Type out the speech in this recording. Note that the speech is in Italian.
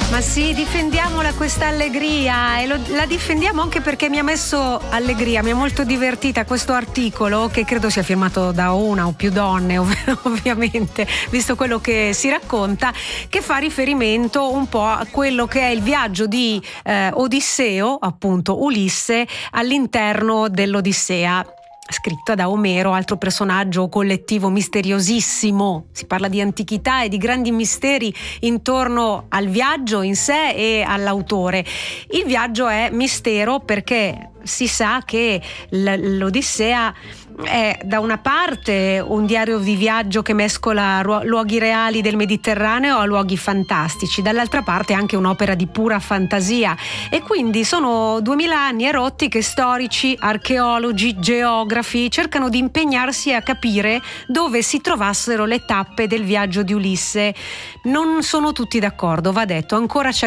Ma sì, difendiamola questa allegria, e la difendiamo anche perché mi ha messo allegria, mi ha molto divertita questo articolo, che credo sia firmato da una o più donne ovviamente, visto quello che si racconta, che fa riferimento un po' a quello che è il viaggio di Odisseo, appunto Ulisse, all'interno dell'Odissea, scritta da Omero, altro personaggio collettivo misteriosissimo. Si parla di antichità e di grandi misteri intorno al viaggio in sé e all'autore. Il viaggio è mistero perché si sa che l'Odissea è da una parte un diario di viaggio che mescola luoghi reali del Mediterraneo a luoghi fantastici, dall'altra parte anche un'opera di pura fantasia, e quindi sono 2000 anni e rotti che storici, archeologi, geografi cercano di impegnarsi a capire dove si trovassero le tappe del viaggio di Ulisse. Non sono tutti d'accordo, va detto, ancora c'è